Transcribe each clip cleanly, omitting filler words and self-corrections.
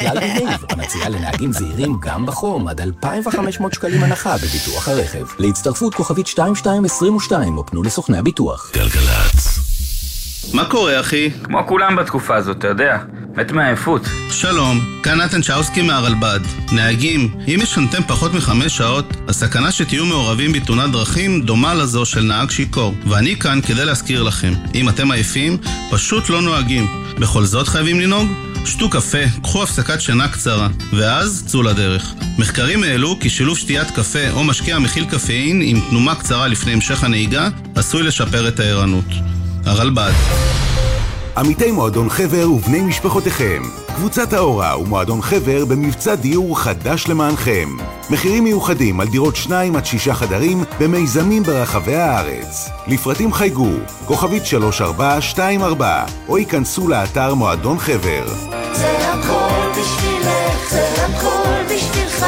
כלל אביב, מציעה לנהגים זהירים גם בחום עד 2,500 שקלים הנחה בביטוח הרכב. להצטרפות כוכבית 2222 או פנו לסוכני הביטוח. גלגלצ. מה קורה, אחי? כמו כולם בתקופה הזאת, אתה יודע, מת מעייפות. שלום, כאן נתן צ'אוסקי מהרלב"ד. נהגים, אם ישנתם פחות מ5 שעות, הסכנה שתהיו מעורבים בתאונת דרכים דומה לזו של נהג שיכור. ואני כאן כדי להזכיר לכם, אם אתם עייפים, פשוט לא נוהגים. בכל זאת חייבים לנהוג? שתו קפה, קחו הפסקת שינה קצרה, ואז צאו לדרך. מחקרים העלו כי שילוב שתיית קפה או משקה המכיל קפאין עם תנומה קצרה לפני המשך הנהיגה, עשוי לשפר את הערנות. הרלב"ד. עמיתי מועדון חבר ובני משפחותיכם. קבוצת האורה ומועדון חבר במבצע דיור חדש למענכם. מחירים מיוחדים על דירות 2 עד 6 חדרים במיזמים ברחבי הארץ. לפרטים חייגו, כוכבית 3424, או ייכנסו לאתר מועדון חבר. זה הכל בשבילך, זה הכל בשבילך,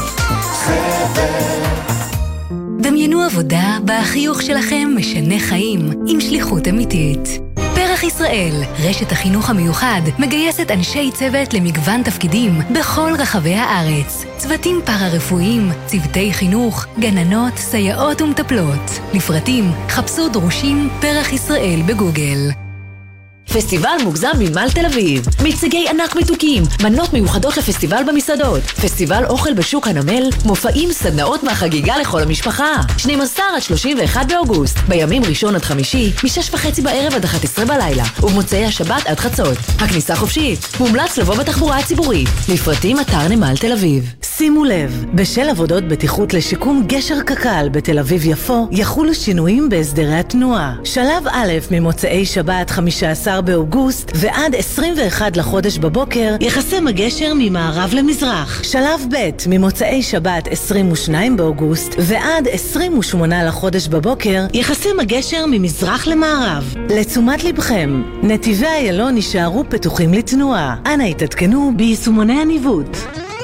חבר. דמיינו עבודה בה החיוך שלכם משנה חיים עם שליחות אמיתית. פרח ישראל, רשת החינוך המיוחד, מגייסת אנשי צוות למגוון תפקידים בכל רחבי הארץ. צוותים פארה-רפואיים, צוותי חינוך, גננות, סייעות ומטפלות. לפרטים, חפשו דרושים פרח ישראל בגוגל. פסטיבל מוגזם ממל תל אביב. מיצגי ענק מתוקים, מנות מיוחדות לפסטיבל במסעדות, פסטיבל אוכל בשוק הנמל, מופעים, סדנאות מהחגיגה לכל המשפחה. 12 עד 31 באוגוסט, בימים ראשון עד חמישי, מ6:30 בערב עד 11 בלילה, ובמוצאי השבת עד חצות. הכניסה חופשית, מומלץ לבוא בתחבורה הציבורית. לפרטים אתר נמל תל אביב. שימו לב, בשל עבודות בטיחות לשיקום גשר קק"ל בתל אביב יפו, יחולו שינויים בהסדרי התנועה. שלב א' ממוצאי שבת 15 באוגוסט ועד 21 לחודש בבוקר יחסם הגשר ממערב למזרח. שלב ב' ממוצאי שבת 22 באוגוסט ועד 28 לחודש בבוקר יחסם הגשר ממזרח למערב. לתשומת לבכם, נתיבי איילון יישארו פתוחים לתנועה. אנא התעדכנו ביישומוני הניווט.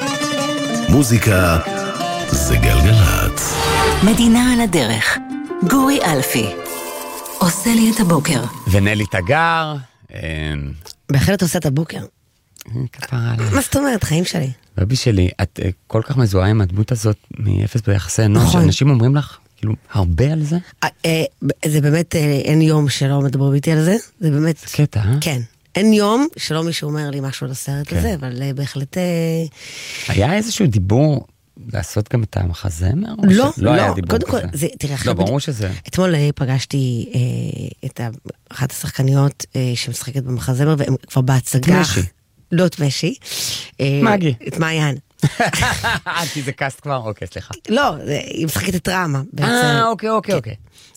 מוזיקה זה גלגלצ. מדינה על הדרך. גורי אלפי. עושה לי את הבוקר. ונלי תגר. בהחלט עושה את הבוקר. כפרה עליי. מה זאת אומרת? חיים שלי. בבי שלי, את כל כך מזוהה עם הדמות הזאת מאפס ביחסי אנוש, שאנשים אומרים לך, כאילו, הרבה על זה? זה באמת, אין יום שלא מדבר איתי על זה. זה באמת... זה קטע, אה? כן. אין יום שלא מישהו אומר לי משהו על הסרט הזה, אבל בהחלט... היה איזשהו דיבור לעשות גם את המחזמר? לא, לא. קודם כל, תראה, לא, ברור שזה... אתמול פגשתי את אחת השחקניות שמשחקת במחזמר, והם כבר בהצגה... תמשי. לא תמשי. מגי. את מעיין. כי זה קאסט כבר? אוקיי, סליחה. לא, היא משחקת את רמה. אוקיי.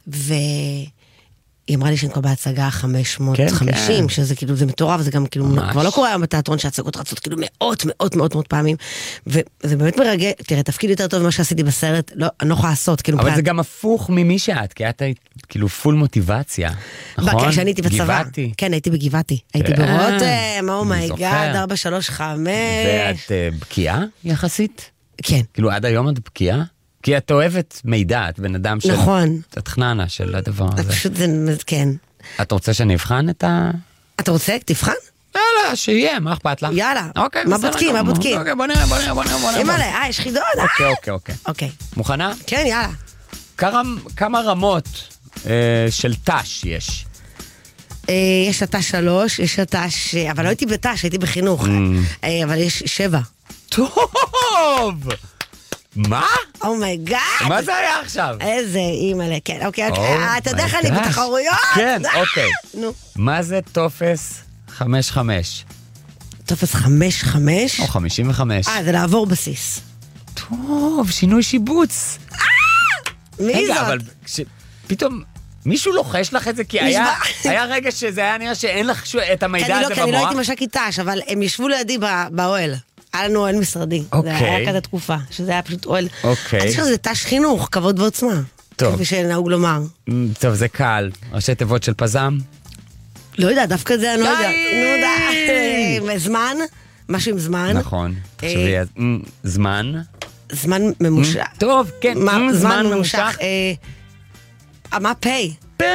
היא אמרה לי שאני כבר בהצגה 550, שזה כאילו, זה מטורף, זה גם כאילו, כבר לא קורה היום בתיאטרון שהצגות רצות כאילו מאות פעמים, וזה באמת מרגע, תראה, תפקיד יותר טוב ממה שעשיתי בסרט, אני לא יכולה לעשות, כאילו... אבל זה גם הפוך ממי שאת, כי את היית כאילו פול מוטיבציה, נכון? כשאני הייתי בצבא. גבעתי. כן, הייתי בגבעתי. הייתי ברותם, אומייגאד, 435. ואת בקיאה יחסית? כן. כאילו עד היום את בקיאה? כי את אוהבת מידע, את בן אדם של... נכון. את חננה של הדבר הזה. פשוט זה, כן. את רוצה שאני אבחן את ה... אתה רוצה? תבחן? יאללה, שיהיה, מה אכפת לך? יאללה. אוקיי, מה בודקים? אוקיי, בוא נראה. אימא'לה, יש חידון. אוקיי. מוכנה? כן, יאללה. כמה רמות של תש יש? יש התש 3, יש התש... אבל לא הייתי בתש, הייתי בחינוך. אבל יש 7. טוב! מה? אומייגאד. מה זה היה עכשיו? איזה אימא'לה, כן, אוקיי. אתה יודע איך אני בתחרויות? כן, אוקיי. נו. מה זה טופס 55? טופס 55? או 55. זה לעבור בסיס. טוב, שינוי שיבוץ. מי זאת? אבל פתאום מישהו לוחש לך את זה, כי היה רגע שזה היה נראה שאין לך את המידע הזה במוח. כי אני לא הייתי מש"קית ת"ש, אבל הם ישבו לידי באוהל. היה לנו אוהל משרדי. זה היה כזה תקופה, שזה היה פשוט אוהל. אני חושב שזה ת"ש חינוך, כבוד ועוצמה. טוב. כפי שנהוג לומר. טוב, זה קל. ראשי תיבות של פזם? לא יודע, דווקא זה אני לא יודע. נו דה. זמן? משהו עם זמן. נכון. זמן? זמן ממושך. טוב, כן. זמן ממושך. מה פי?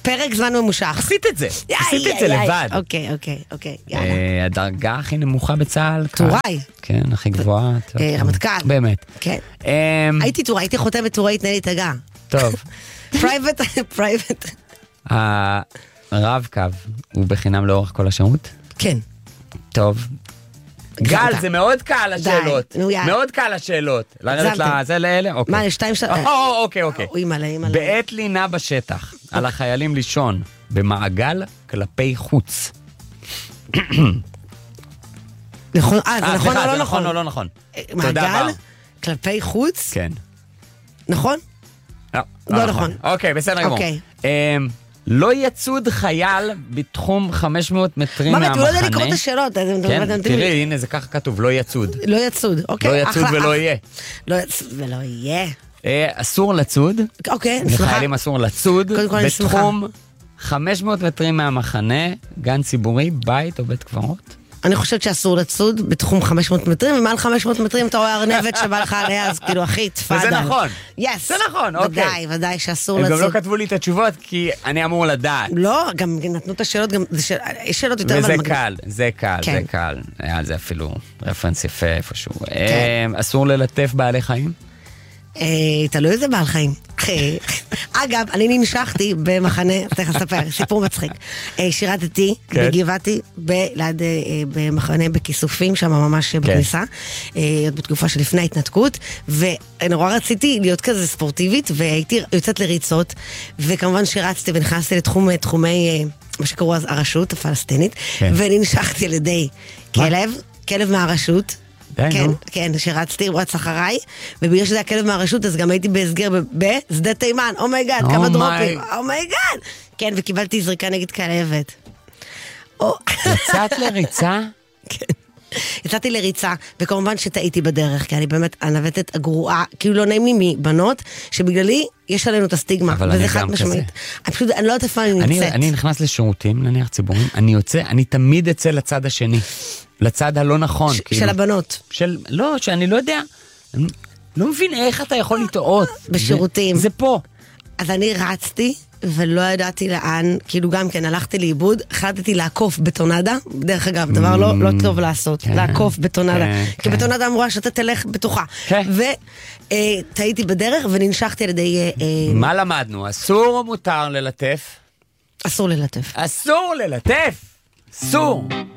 פרק זמן ממושך. עשית את זה. עשית את זה לבד. אוקיי, יאללה. הדרגה הכי נמוכה בצה"ל. טוראי. כן, הכי גבוהה. רמטכ"ל. באמת. כן. הייתי טוראי, הייתי חותמת טוראי, תנהל לי תגה. טוב. פרייבט. הרב-קו הוא בחינם לאורך כל השירות? כן. טוב. גל, זה מאוד קל השאלות. מאוד קל השאלות. לרדת לזה לאלה? מה, לשתיים שלך? אוקיי. בעת לינה בשטח, על החיילים לישון, במעגל כלפי חוץ. נכון, זה נכון או לא נכון? נכון או לא נכון. מעגל כלפי חוץ? כן. נכון? לא נכון. אוקיי, בסדר גמור. לא יצוד חייל בתחום 500 מטרים מהמחנה. מה, אתה לא יודע לקרוא את השאלות. כן, תראי, הנה זה ככה כתוב, לא יצוד. לא יצוד, אוקיי. לא יצוד ולא יהיה. לא יצוד ולא יהיה. אסור לצוד. אוקיי, אני שמחה. לחיילים אסור לצוד בתחום 500 מטרים מהמחנה, גן ציבורי, בית או בית קברות. אני חושבת שאסור לצוד בתחום 500 מטרים, ומעל 500 מטרים אתה רואה ארנבת שבא לך עליה, אז כאילו, אחי, תפאדל. וזה נכון. זה נכון, אוקיי. ודאי שאסור לצוד. הם גם לא כתבו לי את התשובות, כי אני אמור לדעת. לא, גם נתנו את השאלות, יש שאלות יותר... וזה קל. היה על זה אפילו רפרנס יפה איפשהו. אסור ללטף בעלי חיים? תלוי איזה בעל חיים. אגב, אני נמשכתי במחנה, צריך לספר, סיפור מצחיק. שירתתי בגבעתי, במחנה בכיסופים, שם ממש בכניסה, עוד בתקופה שלפני ההתנתקות, ונורא רציתי להיות כזה ספורטיבית, והייתי יוצאת לריצות, וכמובן שרצתי ונכנסתי לתחומי, מה שקראו אז הרשות הפלסטינית, ונמשכתי על ידי כלב מהרשות, כן, שרצתי, הוא רץ אחריי, ובגלל שזה היה כלב מהרשות, אז גם הייתי בהסגר בשדה תימן, אומייגאד, כמה דרופים, אומייגאד, כן, וקיבלתי זריקה נגד כלבת. יצאת לריצה? כן, יצאתי לריצה, וכמובן שטעיתי בדרך, כי אני באמת הנווטת הגרועה, כאילו לא נעים לי מבנות, שבגללי יש עלינו את הסטיגמה, וזה חד משמעית. אני לא יודעת איפה אני נמצאת. אני נכנס לשירותים, נניח ציבורים, אני יוצא, אני תמיד אצא לצד השני. לצד הלא נכון. של הבנות. לא, שאני לא יודע, לא מבין איך אתה יכול לטעות. בשירותים. זה פה. אז אני רצתי, ולא ידעתי לאן, כאילו גם כן, הלכתי לאיבוד, החלטתי לעקוף בטונדה, דרך אגב, דבר לא טוב לעשות, לעקוף בטונדה, כי בטונדה אמורה שאתה תלך בטוחה. ותהייתי בדרך וננשכתי על ידי... מה למדנו? אסור או מותר ללטף? אסור ללטף. אסור ללטף! אסור!